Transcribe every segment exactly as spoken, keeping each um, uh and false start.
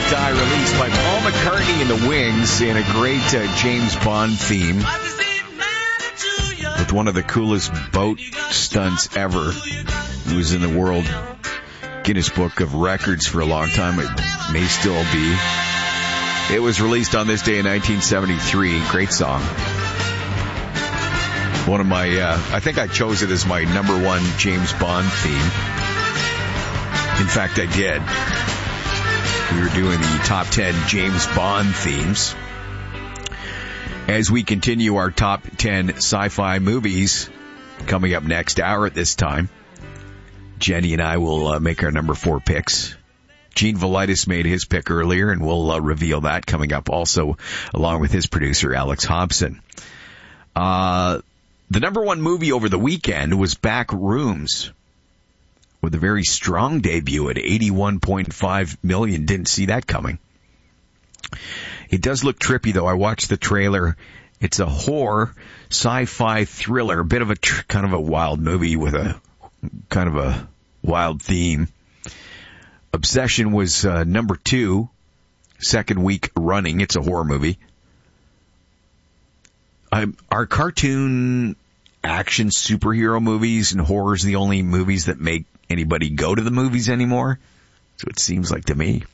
Die released by Paul McCartney and the Wings in a great uh, James Bond theme with one of the coolest boat stunts ever. He was in the World Guinness Book of Records for a long time. It may still be. It was released on this day in nineteen seventy-three. Great song. One of my, uh, I think I chose it as my number one James Bond theme. In fact, I did. We were doing the top ten James Bond themes. As we continue our top ten sci-fi movies, coming up next hour at this time, Jenny and I will uh, make our number four picks. Gene Velitis made his pick earlier, and we'll uh, reveal that coming up also, along with his producer, Alex Hobson. Uh, the number one movie over the weekend was Back Rooms, with a very strong debut at eighty-one point five million. Didn't see that coming. It does look trippy, though. I watched the trailer. It's a horror, sci-fi thriller, a bit of a tr- kind of a wild movie with a kind of a wild theme. Obsession was uh, number two, second week running. It's a horror movie. I'm, are cartoon action superhero movies and horrors the only movies that make anybody go to the movies anymore? So it seems like to me.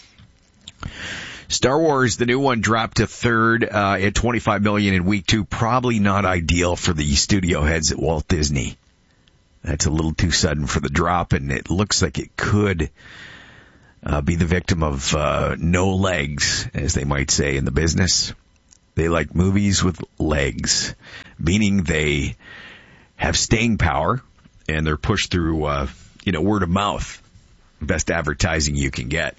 Star Wars, the new one, dropped to third uh, at twenty-five million in week two. Probably not ideal for the studio heads at Walt Disney. That's a little too sudden for the drop, and it looks like it could uh, be the victim of uh, no legs, as they might say in the business. They like movies with legs, meaning they have staying power, and they're pushed through, uh, you know, word of mouth. Best advertising you can get.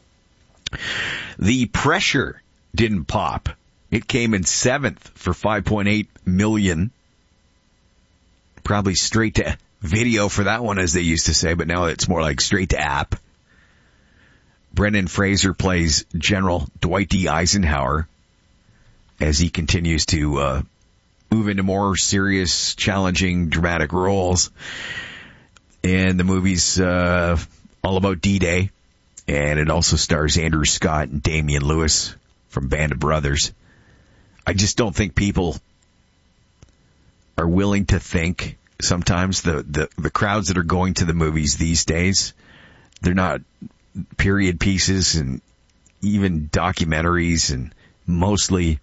The Pressure didn't pop. It came in seventh for five point eight million. Probably straight to video for that one, as they used to say, but now it's more like straight to app. Brendan Fraser plays General Dwight D. Eisenhower as he continues to uh, move into more serious, challenging, dramatic roles. And the movie's uh, all about D-Day. And it also stars Andrew Scott and Damian Lewis from Band of Brothers. I just don't think people are willing to think sometimes the, the, the crowds that are going to the movies these days, they're not period pieces and even documentaries and mostly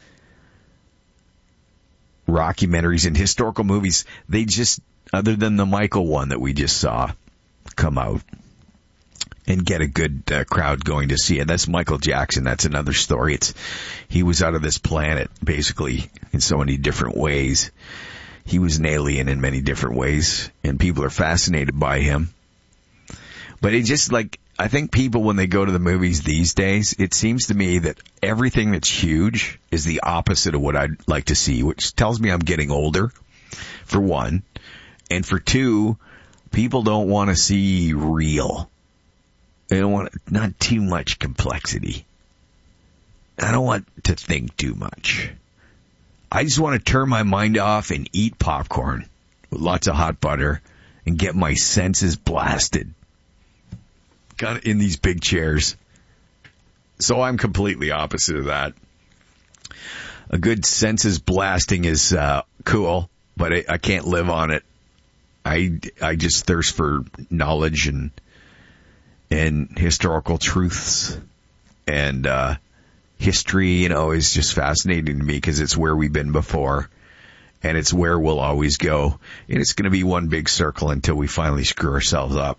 rockumentaries and historical movies. They just, other than the Michael one that we just saw come out, and get a good uh, crowd going to see it. That's Michael Jackson. That's another story. It's he was out of this planet, basically, in so many different ways. He was an alien in many different ways, and people are fascinated by him. But it just, like, I think people, when they go to the movies these days, it seems to me that everything that's huge is the opposite of what I'd like to see, which tells me I'm getting older, for one. And for two, people don't want to see real. I don't want not too much complexity. I don't want to think too much. I just want to turn my mind off and eat popcorn with lots of hot butter and get my senses blasted. Got in these big chairs. So I'm completely opposite of that. A good senses blasting is uh, cool, but I, I can't live on it. I, I just thirst for knowledge and and historical truths and uh history, you know, is just fascinating to me because it's where we've been before and it's where we'll always go. And it's going to be one big circle until we finally screw ourselves up.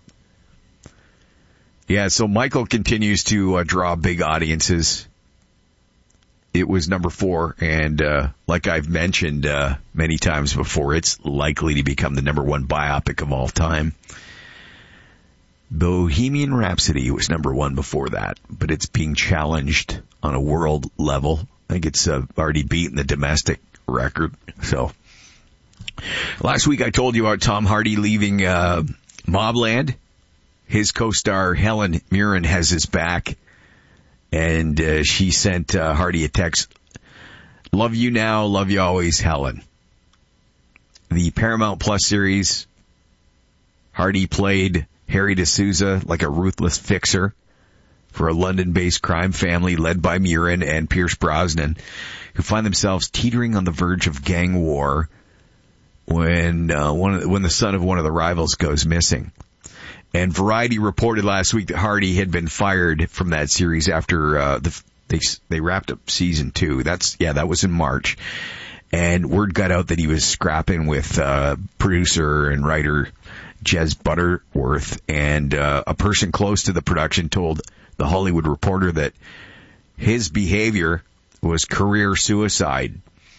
Yeah, so Michael continues to uh, draw big audiences. It was number four, and uh like I've mentioned uh many times before, it's likely to become the number one biopic of all time. Bohemian Rhapsody was number one before that, but it's being challenged on a world level. I think it's uh, already beaten the domestic record. So last week I told you about Tom Hardy leaving uh, Mobland. His co-star Helen Mirren has his back, and uh, she sent uh, Hardy a text, "Love you now, love you always, Helen." The Paramount Plus series, Hardy played Harry D'Souza like a ruthless fixer for a London-based crime family led by Murin and Pierce Brosnan, who find themselves teetering on the verge of gang war when uh, one of the, when the son of one of the rivals goes missing. And Variety reported last week that Hardy had been fired from that series after uh, the, they they wrapped up season two. That's yeah, that was in March. And word got out that he was scrapping with uh, producer and writer Jez Butterworth, and uh, a person close to the production told The Hollywood Reporter that his behavior was career suicide,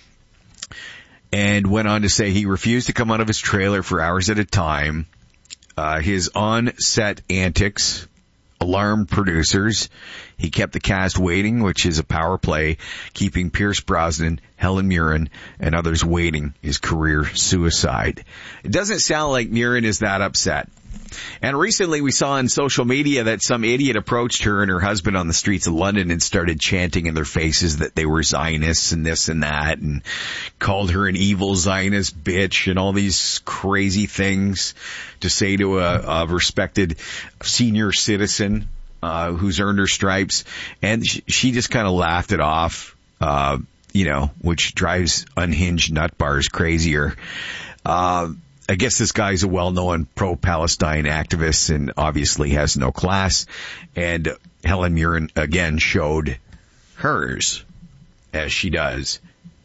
and went on to say he refused to come out of his trailer for hours at a time. Uh, his on-set antics alarmed producers. He kept the cast waiting, which is a power play, keeping Pierce Brosnan, Helen Mirren, and others waiting is career suicide. It doesn't sound like Mirren is that upset. And recently we saw on social media that some idiot approached her and her husband on the streets of London and started chanting in their faces that they were Zionists and this and that, and called her an evil Zionist bitch and all these crazy things to say to a, a respected senior citizen uh, who's earned her stripes. And she, she just kind of laughed it off, uh, you know, which drives unhinged nut bars crazier. Uh, I guess this guy's a well-known pro-Palestine activist and obviously has no class. And Helen Mirren, again, showed hers, as she does.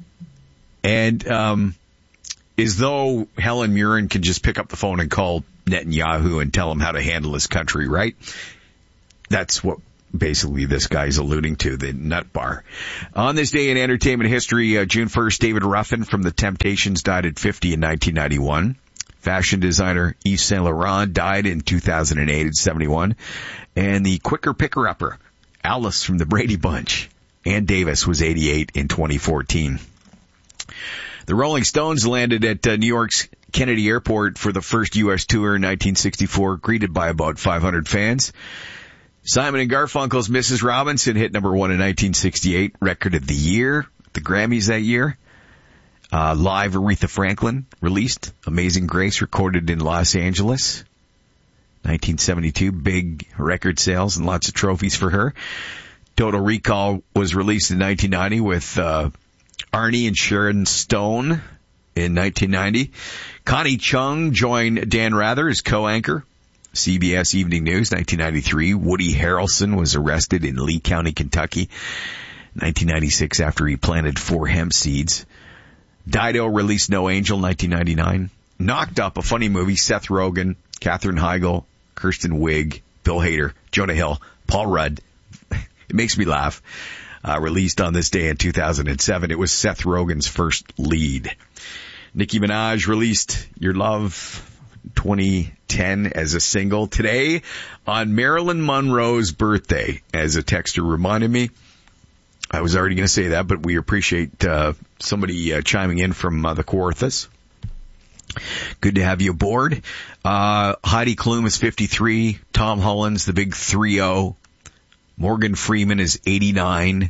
And um, as though Helen Mirren can just pick up the phone and call Netanyahu and tell him how to handle his country, right? That's what basically this guy's alluding to, the nut bar. On this day in entertainment history, uh, June first, David Ruffin from The Temptations died at fifty in nineteen ninety-one. Fashion designer Yves Saint Laurent died in two thousand eight at seventy-one. And the quicker picker-upper, Alice from the Brady Bunch, Ann Davis, was eighty-eight in twenty fourteen. The Rolling Stones landed at uh, New York's Kennedy Airport for the first U S tour in nineteen sixty-four, greeted by about five hundred fans. Simon and Garfunkel's Missus Robinson hit number one in nineteen sixty-eight, record of the year, the Grammys that year. Uh, live Aretha Franklin released Amazing Grace, recorded in Los Angeles. nineteen seventy-two, big record sales and lots of trophies for her. Total Recall was released in nineteen ninety with uh, Arnie and Sharon Stone in nineteen ninety. Connie Chung joined Dan Rather as co-anchor. C B S Evening News, nineteen ninety-three. Woody Harrelson was arrested in Lee County, Kentucky, nineteen ninety-six, after he planted four hemp seeds. Dido released No Angel, nineteen ninety-nine. Knocked Up, a funny movie, Seth Rogen, Katherine Heigl, Kirsten Wiig, Bill Hader, Jonah Hill, Paul Rudd. It makes me laugh. Uh, released on this day in two thousand seven. It was Seth Rogen's first lead. Nicki Minaj released Your Love twenty ten as a single today on Marilyn Monroe's birthday, as a texter reminded me. I was already going to say that, but we appreciate uh, somebody uh, chiming in from uh, the Kawarthas. Good to have you aboard. Uh, Heidi Klum is fifty-three. Tom Holland's the big three oh. Morgan Freeman is eighty-nine.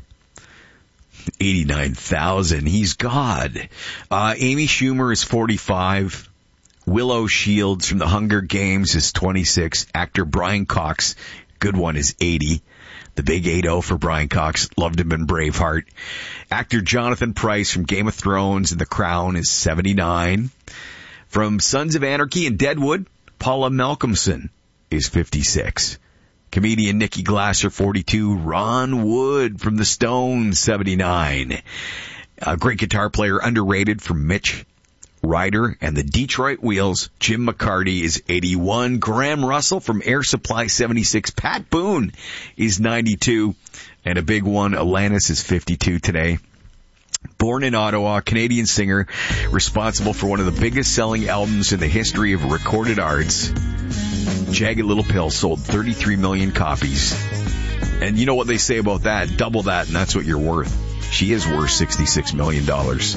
eighty-nine thousand. He's God. Uh, Amy Schumer is forty-five. Willow Shields from the Hunger Games is twenty-six. Actor Brian Cox, good one, is eighty. The big eight oh for Brian Cox. Loved him in Braveheart. Actor Jonathan Pryce from Game of Thrones and The Crown is seventy-nine. From Sons of Anarchy and Deadwood, Paula Malcolmson is fifty-six. Comedian Nikki Glasser, forty-two. Ron Wood from The Stones, seventy-nine. A great guitar player, underrated, from Mitch Ryder and the Detroit Wheels, Jim McCarty is eighty-one. Graham Russell from Air Supply, seventy-six. Pat Boone is ninety-two. And a big one, Alanis is fifty-two today. Born in Ottawa, Canadian singer, responsible for one of the biggest selling albums in the history of recorded arts. Jagged Little Pill sold thirty-three million copies. And you know what they say about that? Double that and that's what you're worth. She is worth sixty-six million dollars.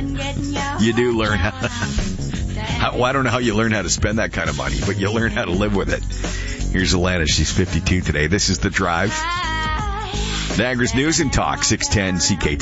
You do learn how, how, well, I don't know how you learn how to spend that kind of money, but you learn how to live with it. Here's Alana. She's fifty-two today. This is The Drive. Niagara's News and Talk, six ten C K T.